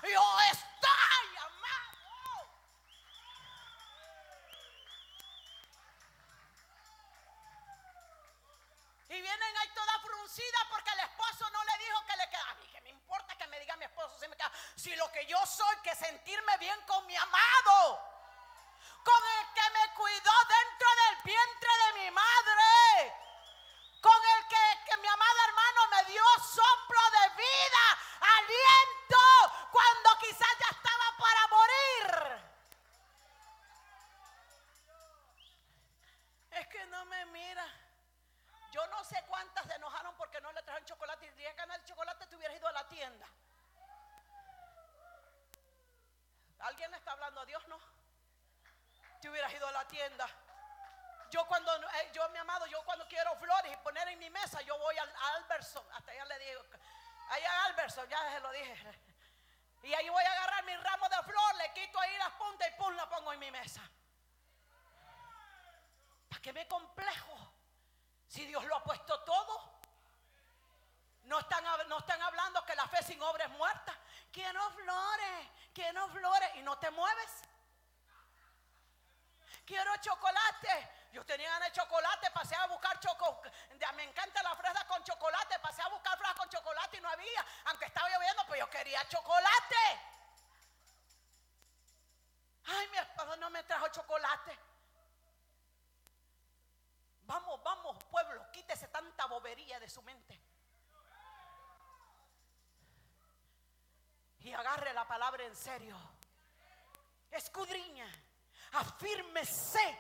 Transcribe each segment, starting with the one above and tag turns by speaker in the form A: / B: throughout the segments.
A: yo estoy amado. Y vienen ahí toda fruncida porque el esposo no le dijo que le queda. A mí que me importa que me diga mi esposo si me queda. Si lo que yo soy, que sentirme bien con mi amado, con el que me cuidó dentro del vientre de mi madre, con el que mi amado hermano me dio soplo de vida, aliento, cuando quizás ya estaba para morir. Es que no me mira. Yo no sé cuántas se enojaron porque no le trajeron chocolate. Y si querías ganar el chocolate, te hubieras ido a la tienda. ¿Alguien le está hablando a Dios? No. Te hubieras ido a la tienda. Yo mi amado, yo cuando quiero flores y poner en mi mesa, yo voy a Albertson. Hasta allá le digo, allá a Albertson, ya se lo dije. Y ahí voy a agarrar mi ramo de flor, le quito ahí las puntas y pum, la pongo en mi mesa. ¿Para qué me complejo? Si Dios lo ha puesto todo. No están hablando que la fe sin obra es muerta. Quiero flores y no te mueves. Quiero chocolate. Yo tenía ganas de chocolate, pasé a buscar chocolate. Me encanta la fresa con chocolate. Pasé a buscar fresa con chocolate y no había. Aunque estaba lloviendo, pues yo quería chocolate. Ay, mi esposo no me trajo chocolate. Vamos, pueblo, quítese tanta bobería de su mente. Y agarre la palabra en serio. Escudriña. Afírmese.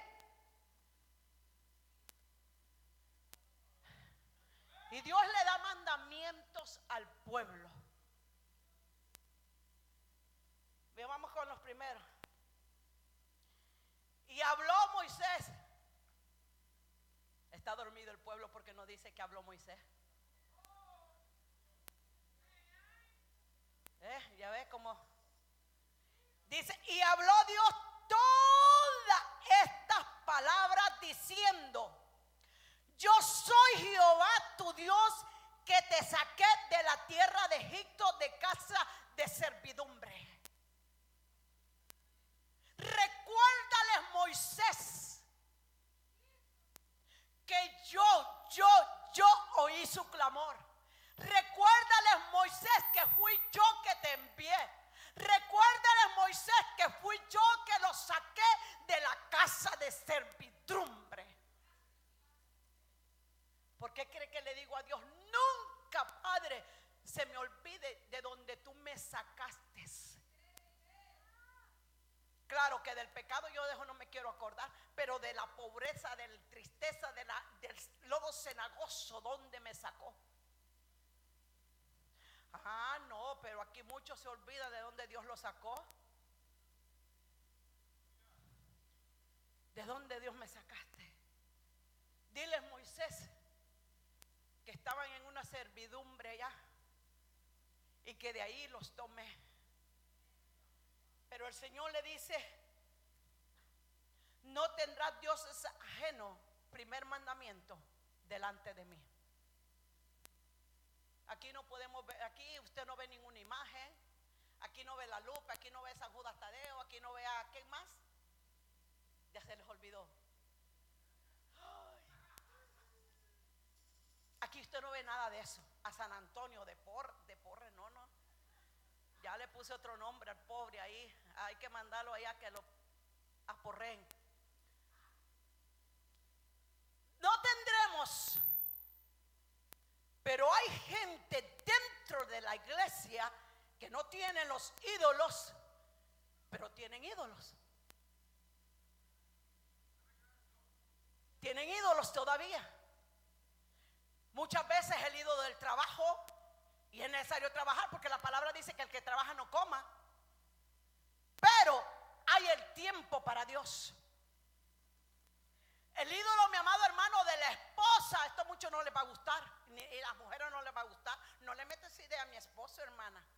A: Y Dios le da mandamientos al pueblo. Bien, vamos con los primeros. Y habló Moisés. Está dormido el pueblo porque no dice que habló Moisés. Ya ves cómo dice, y habló Dios todas estas palabras diciendo: yo soy Jehová tu Dios, que te saqué de la tierra de Egipto, de casa de servidumbre. Recuérdales, Moisés, que yo oí su clamor. Recuérdales, Moisés, que fui yo que te envié. Recuérdales, Moisés, que fui yo que los saqué de la casa de servidumbre. ¿Por qué cree que le digo a Dios? Nunca, Padre, se me olvide de donde tú me sacaste. Claro que del pecado yo no me quiero acordar, pero de la pobreza, de la tristeza, del lodo cenagoso donde me sacó. Ah, no, pero aquí muchos se olvidan de dónde Dios lo sacó. ¿De dónde Dios me sacaste? Diles, Moisés, que estaban en una servidumbre allá y que de ahí los tomé. Pero el Señor le dice: no tendrás dioses ajenos, primer mandamiento, delante de mí. Aquí no podemos ver, aquí usted no ve ninguna imagen, aquí no ve la Lupe, aquí no ve a San Judas Tadeo, aquí no ve a ¿quién más? Ya se les olvidó. Ay. Aquí usted no ve nada de eso. A San Antonio de Porre, no. Ya le puse otro nombre al pobre ahí. Hay que mandarlo allá que lo aporren. No tendremos. Pero hay gente dentro de la iglesia que no tienen los ídolos, pero tienen ídolos. Tienen ídolos todavía. Muchas veces el ídolo del trabajo, y es necesario trabajar porque la palabra dice que el que trabaja no coma. Pero hay el tiempo para Dios. El ídolo, mi amado hermano, de la esposa, esto mucho no le va a gustar, ni a las mujeres no les va a gustar. No le metes idea a mi esposo, hermana.